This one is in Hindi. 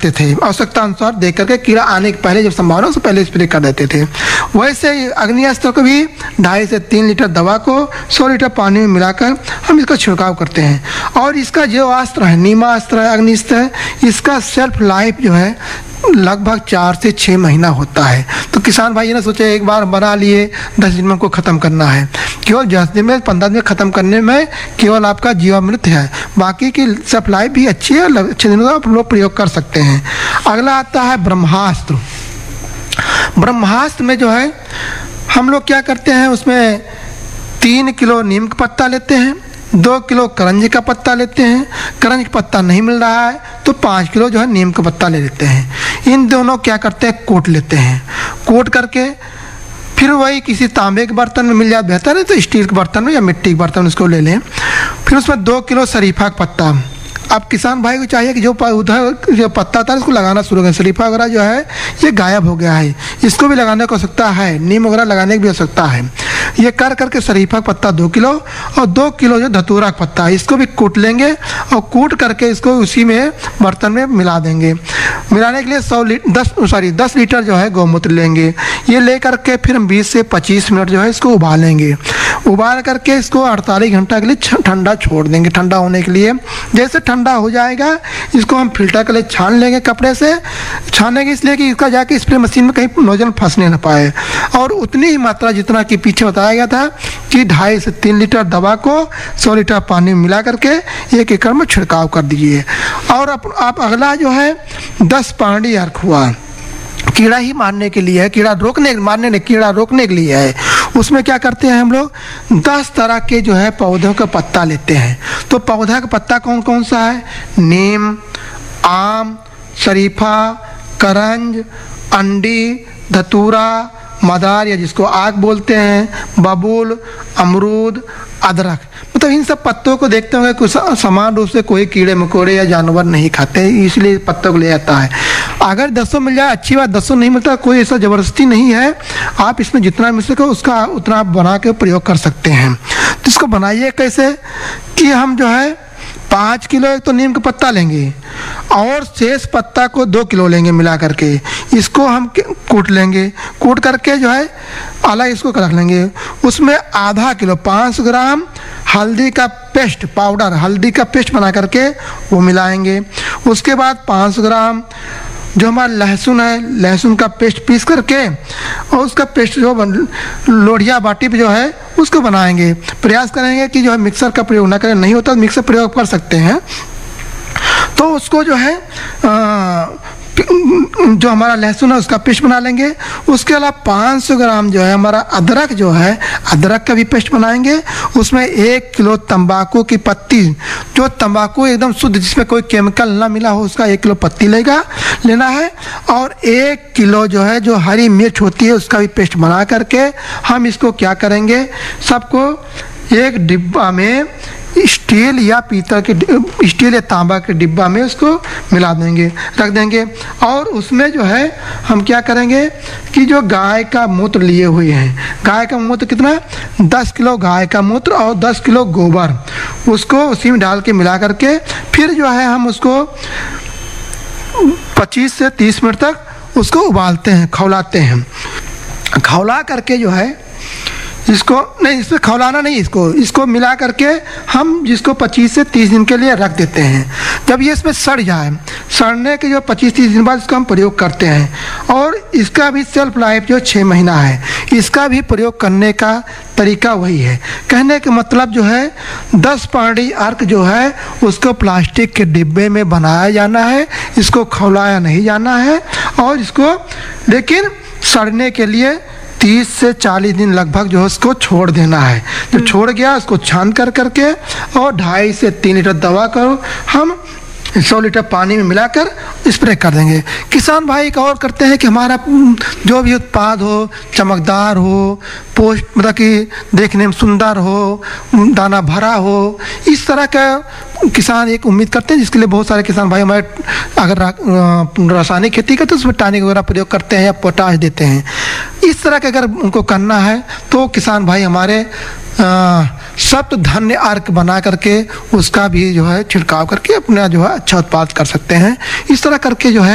करते थे, आवश्यकता अनुसार देख करके कीड़ा आने के पहले, जब संभावना उससे पहले स्प्रे कर देते थे। वैसे ही अग्निअस्त्र को भी 2.5 से 3 लीटर दवा को 100 लीटर पानी में मिलाकर हम इसका छिड़काव करते हैं। और इसका जो अस्त्र है, नीमास्त्र है, अग्निअस्त्र है, इसका सेल्फ लाइफ जो है लगभग 4 से 6 महीना होता है। तो किसान भाई ना सोचे एक बार बना लिए 10 दिन में उनको ख़त्म करना है, केवल 10 दिन में 15 दिन में ख़त्म करने में केवल आपका जीवामृत है, बाकी की सप्लाई भी अच्छी है, अच्छे दिनों आप लोग प्रयोग कर सकते हैं। अगला आता है ब्रह्मास्त्र। ब्रह्मास्त्र में जो है हम लोग क्या करते हैं, उसमें 3 किलो नीम का पत्ता लेते हैं, 2 किलो करंज का पत्ता लेते हैं, करंज का पत्ता नहीं मिल रहा है तो 5 किलो जो है नीम का पत्ता ले लेते हैं। इन दोनों क्या करते हैं, कोट लेते हैं। कोट करके फिर वही किसी तांबे के बर्तन में मिल जाए बेहतर है, तो स्टील के बर्तन में या मिट्टी के बर्तन में उसको ले लें। फिर उसमें 2 किलो शरीफा का पत्ता। अब किसान भाई को चाहिए कि जो उधर जो पत्ता था उसको लगाना शुरू करें। शरीफा वगैरह जो है ये गायब हो गया है, इसको भी लगाने की आवश्यकता है, नीम वगैरह लगाने की भी आवश्यकता है। ये कर करके शरीफा का पत्ता 2 किलो और 2 किलो जो धतूरा का पत्ता है इसको भी कूट लेंगे और कूट करके इसको उसी में बर्तन में मिला देंगे। मिलाने के लिए 10 लीटर जो है गौमूत्र लेंगे। ये ले करके फिर हम 20 से 25 मिनट जो है इसको उबालेंगे। उबाल करके इसको 48 घंटा के लिए ठंडा छोड़ देंगे, ठंडा होने के लिए। जैसे ठंडा हो जाएगा इसको हम फिल्टर के लिए छान लेंगे, कपड़े से छानेंगे इसलिए कि इसका जाके स्प्रे मशीन में कहीं नोजल फंसने न पाए। और उतनी ही मात्रा जितना कि पीछे बताया गया था कि 2.5 से 3 लीटर दवा को 100 लीटर पानी में मिला करके 1 एकड़ में छिड़काव कर दीजिए। और आप अगला जो है 10 पानी अर्क हुआ, कीड़ा ही मारने के लिए है, कीड़ा रोकने के लिए है। उसमें क्या करते हैं हम लोग 10 तरह के जो है पौधों का पत्ता लेते हैं। तो पौधा का पत्ता कौन कौन सा है, नीम, आम, शरीफा, करंज, अंडी, धतूरा, मदार या जिसको आग बोलते हैं, बबूल, अमरूद, अदरक। मतलब इन सब पत्तों को देखते होंगे कुछ समान रूप से कोई कीड़े मकोड़े या जानवर नहीं खाते, इसलिए पत्तों को ले जाता है। अगर 200 मिल जाए अच्छी बात, 200 नहीं मिलता कोई ऐसा ज़बरदस्ती नहीं है, आप इसमें जितना मिल सके उसका उतना आप बना के प्रयोग कर सकते हैं। तो इसको बनाइए कैसे कि हम जो है 5 किलो एक तो नीम का पत्ता लेंगे और शेष पत्ता को 2 किलो लेंगे मिला करके, इसको हम कूट लेंगे। कूट करके जो है अलग इसको रख लेंगे। उसमें आधा किलो 500 ग्राम हल्दी का पेस्ट पाउडर, हल्दी का पेस्ट बना करके वो मिलाएंगे। उसके बाद 500 ग्राम जो हमारा लहसुन है, लहसुन का पेस्ट पीस करके और उसका पेस्ट जो लोढ़िया बाटी पे जो है उसको बनाएंगे। प्रयास करेंगे कि जो है मिक्सर का प्रयोग ना करें, नहीं होता तो मिक्सर प्रयोग कर सकते हैं। तो उसको जो है जो हमारा लहसुन है उसका पेस्ट बना लेंगे। उसके अलावा 500 ग्राम जो है हमारा अदरक जो है, अदरक का भी पेस्ट बनाएंगे। उसमें 1 किलो तंबाकू की पत्ती, जो तंबाकू एकदम शुद्ध जिसमें कोई केमिकल ना मिला हो उसका 1 किलो पत्ती लेना है। और 1 किलो जो है जो हरी मिर्च होती है उसका भी पेस्ट बना करके हम इसको क्या करेंगे, सबको एक डिब्बा में स्टील या पीतल के, स्टील या तांबा के डिब्बा में उसको मिला देंगे, रख देंगे। और उसमें जो है हम क्या करेंगे कि जो गाय का मूत्र लिए हुए हैं, गाय का मूत्र कितना, 10 किलो गाय का मूत्र और 10 किलो गोबर, उसको उसी में डाल के मिला करके फिर जो है हम उसको 25 से 30 मिनट तक उसको उबालते हैं, खौलाते हैं। खौला करके जो है इसको नहीं, इसमें खौलाना नहीं, इसको मिला करके हम जिसको 25 से 30 दिन के लिए रख देते हैं। जब ये इसमें सड़ जाए, सड़ने के जो 25-30 दिन बाद इसका हम प्रयोग करते हैं। और इसका भी सेल्फ लाइफ जो 6 महीना है, इसका भी प्रयोग करने का तरीका वही है। कहने का मतलब जो है 10 पानी अर्क जो है उसको प्लास्टिक के डिब्बे में बनाया जाना है, इसको खौलाया नहीं जाना है। और इसको लेकिन सड़ने के लिए 30 से 40 दिन लगभग जो है उसको छोड़ देना है। जब छोड़ गया उसको छान करके और 2.5 से 3 लीटर दवा को हम 100 लीटर पानी में मिलाकर स्प्रे कर देंगे। किसान भाई एक और करते हैं कि हमारा जो भी उत्पाद हो, चमकदार हो, पोस्ट मतलब कि देखने में सुंदर हो, दाना भरा हो, इस तरह का किसान एक उम्मीद करते हैं, जिसके लिए बहुत सारे किसान भाई हमारे अगर रासायनिक खेती करते हैं उसमें टॉनिक वगैरह प्रयोग करते हैं या पोटाश देते हैं। इस तरह का अगर उनको करना है तो किसान भाई हमारे सप्त धान्य अर्क बना करके उसका भी जो है छिड़काव करके अपना जो है अच्छा उत्पाद कर सकते हैं। इस तरह करके जो है